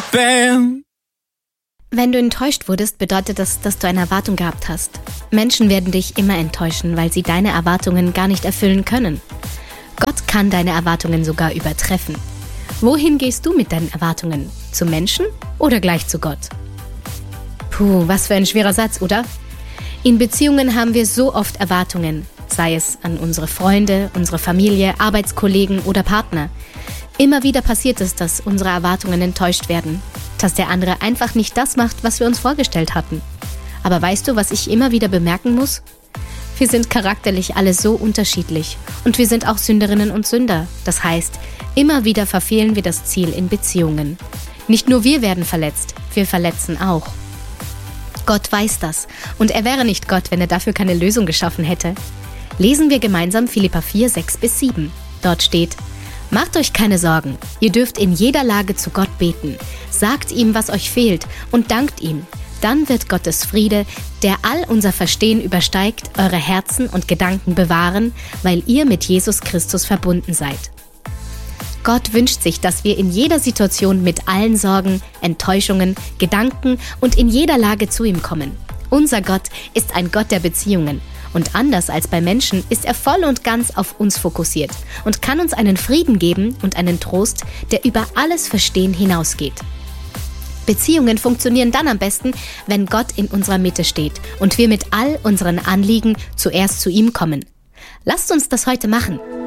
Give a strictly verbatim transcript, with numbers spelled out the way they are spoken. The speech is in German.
Bam. Wenn du enttäuscht wurdest, bedeutet das, dass du eine Erwartung gehabt hast. Menschen werden dich immer enttäuschen, weil sie deine Erwartungen gar nicht erfüllen können. Gott kann deine Erwartungen sogar übertreffen. Wohin gehst du mit deinen Erwartungen? Zu Menschen oder gleich zu Gott? Puh, was für ein schwerer Satz, oder? In Beziehungen haben wir so oft Erwartungen, sei es an unsere Freunde, unsere Familie, Arbeitskollegen oder Partner. Immer wieder passiert es, dass unsere Erwartungen enttäuscht werden, dass der andere einfach nicht das macht, was wir uns vorgestellt hatten. Aber weißt du, was ich immer wieder bemerken muss? Wir sind charakterlich alle so unterschiedlich und wir sind auch Sünderinnen und Sünder. Das heißt, immer wieder verfehlen wir das Ziel in Beziehungen. Nicht nur wir werden verletzt, wir verletzen auch. Gott weiß das und er wäre nicht Gott, wenn er dafür keine Lösung geschaffen hätte. Lesen wir gemeinsam Philipper vier, sechs bis sieben. Dort steht: Macht euch keine Sorgen, ihr dürft in jeder Lage zu Gott beten. Sagt ihm, was euch fehlt und dankt ihm. Dann wird Gottes Friede, der all unser Verstehen übersteigt, eure Herzen und Gedanken bewahren, weil ihr mit Jesus Christus verbunden seid. Gott wünscht sich, dass wir in jeder Situation mit allen Sorgen, Enttäuschungen, Gedanken und in jeder Lage zu ihm kommen. Unser Gott ist ein Gott der Beziehungen. Und anders als bei Menschen ist er voll und ganz auf uns fokussiert und kann uns einen Frieden geben und einen Trost, der über alles Verstehen hinausgeht. Beziehungen funktionieren dann am besten, wenn Gott in unserer Mitte steht und wir mit all unseren Anliegen zuerst zu ihm kommen. Lasst uns das heute machen.